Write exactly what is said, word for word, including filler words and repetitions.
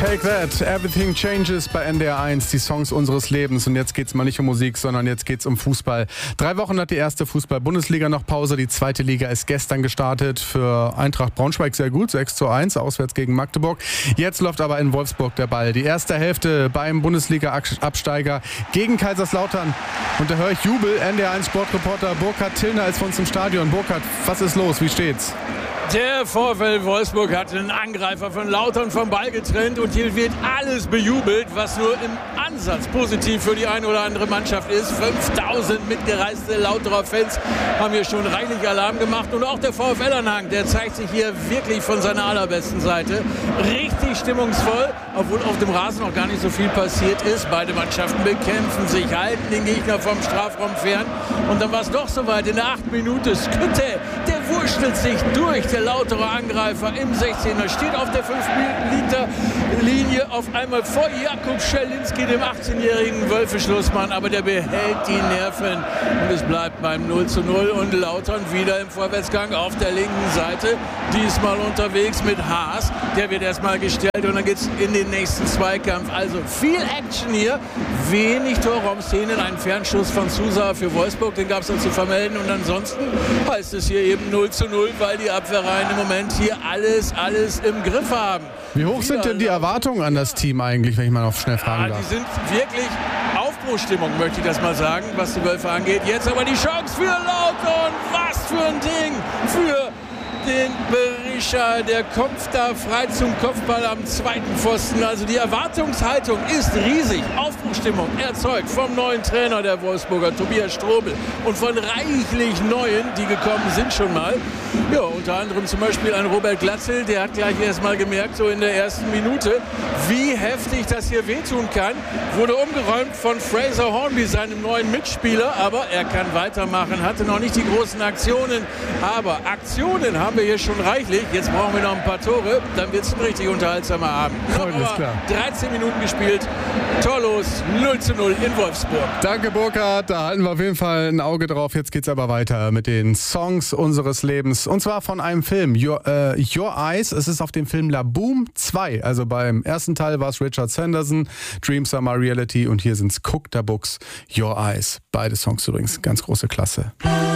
Take That, Everything Changes bei N D R eins, die Songs unseres Lebens. Und jetzt geht's mal nicht um Musik, sondern jetzt geht's um Fußball. Drei Wochen hat die erste Fußball-Bundesliga noch Pause. Die zweite Liga ist gestern gestartet. Für Eintracht Braunschweig sehr gut, sechs zu eins, auswärts gegen Magdeburg. Jetzt läuft aber in Wolfsburg der Ball. Die erste Hälfte beim Bundesliga-Absteiger gegen Kaiserslautern. Und da höre ich Jubel. N D R eins Sportreporter Burkhard Tillner ist von uns im Stadion. Burkhard, was ist los? Wie steht's? Der VfL Wolfsburg hat einen Angreifer von Lautern vom Ball getrennt und hier wird alles bejubelt, was nur im Ansatz positiv für die eine oder andere Mannschaft ist. fünftausend mitgereiste Lauterer Fans haben hier schon reichlich Alarm gemacht und auch der VfL-Anhang, der zeigt sich hier wirklich von seiner allerbesten Seite. Richtig stimmungsvoll, obwohl auf dem Rasen noch gar nicht so viel passiert ist. Beide Mannschaften bekämpfen sich, halten den Gegner vom Strafraum fern und dann war es doch soweit in der achten Minute. Skütte, der wurschtelt sich durch. Der Lauterer Angreifer im sechzehner steht auf der fünf Meter Linie auf einmal vor Jakub Scherlinski, dem achtzehnjährigen Wölfe-Schlussmann, aber der behält die Nerven und es bleibt beim null zu null und Lautern wieder im Vorwärtsgang auf der linken Seite, diesmal unterwegs mit Haas, der wird erstmal gestellt und dann geht's in den nächsten Zweikampf, also viel Action hier, wenig Torraumszenen, ein Fernschuss von Sousa für Wolfsburg, den gab es noch zu vermelden und ansonsten heißt es hier eben null zu null, weil die Abwehrreihen im Moment hier alles, alles im Griff haben. Wie hoch sind denn die Erwartungen an das Team eigentlich, wenn ich mal noch schnell fragen ja, darf? Die sind wirklich Aufbruchstimmung, möchte ich das mal sagen, was die Wölfe angeht. Jetzt aber die Chance für Lautern. Was für ein Ding für den Berischer. Der kommt da frei zum Kopfball am zweiten Pfosten. Also die Erwartungshaltung ist riesig. Aufbruchstimmung erzeugt vom neuen Trainer der Wolfsburger, Tobias Strobel. Und von reichlich Neuen, die gekommen sind schon mal. Ja, unter anderem zum Beispiel ein Robert Glatzel, der hat gleich erst mal gemerkt, so in der ersten Minute, wie heftig das hier wehtun kann. Wurde umgeräumt von Fraser Hornby, seinem neuen Mitspieler, aber er kann weitermachen, hatte noch nicht die großen Aktionen. Aber Aktionen haben wir hier schon reichlich. Jetzt brauchen wir noch ein paar Tore, dann wird es ein richtig unterhaltsamer Abend. Alles klar. dreizehn Minuten gespielt, torlos, null zu null in Wolfsburg. Danke, Burkhard. Da halten wir auf jeden Fall ein Auge drauf. Jetzt geht's aber weiter mit den Songs unseres Lebens. Und zwar von einem Film, Your, äh, Your Eyes. Es ist auf dem Film La Boom zwei. Also beim ersten Teil war es Richard Sanderson, Dreams Are My Reality. Und hier sind's Cook the Books, Your Eyes. Beide Songs übrigens ganz große Klasse.